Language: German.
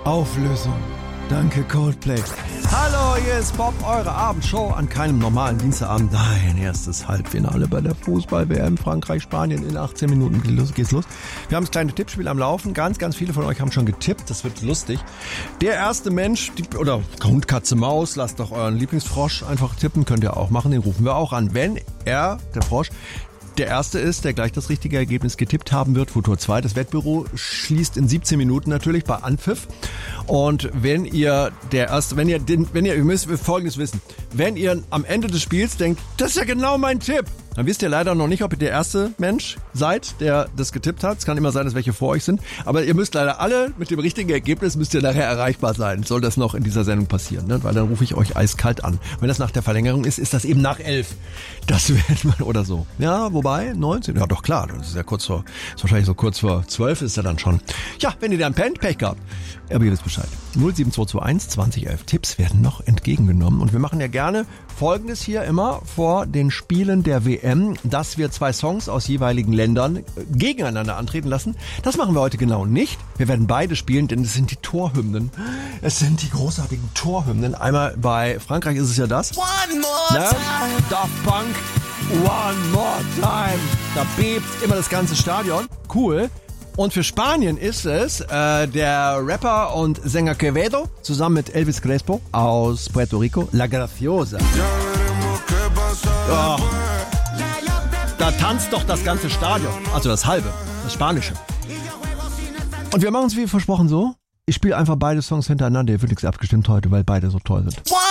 Auflösung. Danke, Coldplay. Hallo, hier ist Bob, eure Abendshow an keinem normalen Dienstagabend. Nein, erstes Halbfinale bei der Fußball-WM Frankreich-Spanien. In 18 Minuten geht's los. Wir haben das kleine Tippspiel am Laufen. Ganz, ganz viele von euch haben schon getippt. Das wird lustig. Der erste Mensch, oder Hund, Katze, Maus, lasst doch euren Lieblingsfrosch einfach tippen. Könnt ihr auch machen. Den rufen wir auch an. Wenn er, der Frosch, der Erste ist, der gleich das richtige Ergebnis getippt haben wird, Futur 2. Das Wettbüro schließt in 17 Minuten natürlich bei Anpfiff. Und ihr müsst Folgendes wissen. Wenn ihr am Ende des Spiels denkt, das ist ja genau mein Tipp, dann wisst ihr leider noch nicht, ob ihr der erste Mensch seid, der das getippt hat. Es kann immer sein, dass welche vor euch sind. Aber ihr müsst leider alle mit dem richtigen Ergebnis müsst ihr nachher erreichbar sein. Soll das noch in dieser Sendung passieren, ne? Weil dann rufe ich euch eiskalt an. Wenn das nach der Verlängerung ist, ist das eben nach 11. Das wird man oder so. Ja, wobei 19. Ja, doch klar. Das ist ja ist wahrscheinlich so kurz vor 12 ist ja dann schon. Ja, wenn ihr dann pennt, Pech gehabt. Aber ihr wisst Bescheid. 07221 2011. Tipps werden noch entgegengenommen. Und wir machen ja gerne Folgendes hier immer vor den Spielen der WM, dass wir 2 Songs aus jeweiligen Ländern gegeneinander antreten lassen. Das machen wir heute genau nicht. Wir werden beide spielen, denn es sind die Torhymnen. Es sind die großartigen Torhymnen. Einmal bei Frankreich ist es ja das. One more time. Daft Punk. One more time. Da bebt immer das ganze Stadion. Cool. Und für Spanien ist es der Rapper und Sänger Quevedo zusammen mit Elvis Crespo aus Puerto Rico, La Graciosa. Oh. Da tanzt doch das ganze Stadion, also das halbe, das Spanische. Und wir machen es wie versprochen so. Ich spiele einfach beide Songs hintereinander, hier wird nichts abgestimmt heute, weil beide so toll sind.